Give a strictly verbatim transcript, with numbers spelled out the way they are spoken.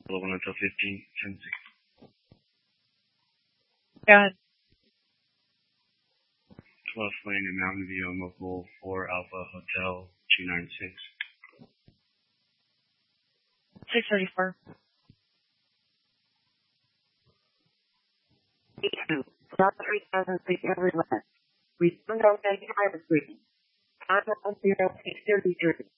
eleven until fifteen, ten six. Go ahead. twelfth Lane in Mountain View on local four Alpha Hotel two nine six. six thirty-four. two, about three thousand feet every left. We found out that fire screen. Contact zero six thirty-three.